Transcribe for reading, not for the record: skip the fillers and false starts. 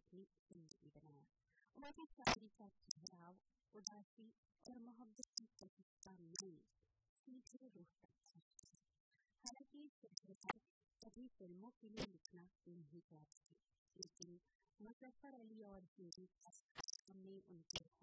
अपनी जिंदगी बनाया। उनकी शायरी का ठहराव उदासी और मोहब्बत की प्रतिष्ठा में सीधे रूह तक पहुंचता है। हालांकि सिद्दीकी कभी फिल्मों के लिए लिखना नहीं चाहते थे, लेकिन मुज़फ़्फ़र अली और हिंदी में उनके